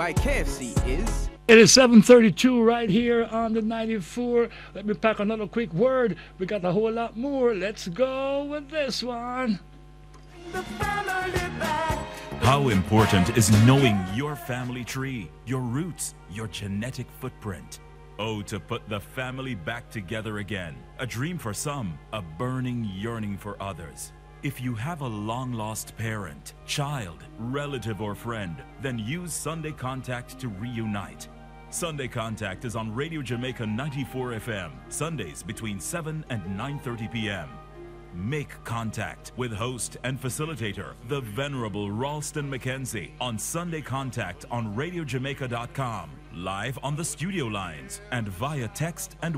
by KFC is... It is 7:32 right here on the 94. Let me pack another quick word. We got a whole lot more. Let's go with this one. How important is knowing your family tree, your roots, your genetic footprint? Oh, to put the family back together again. A dream for some, a burning yearning for others. If you have a long-lost parent, child, relative, or friend, then use Sunday Contact to reunite. Sunday Contact is on Radio Jamaica 94 FM, Sundays between 7 and 9:30 p.m. Make contact with host and facilitator, the Venerable Ralston McKenzie, on Sunday Contact on RadioJamaica.com, live on the studio lines, and via text and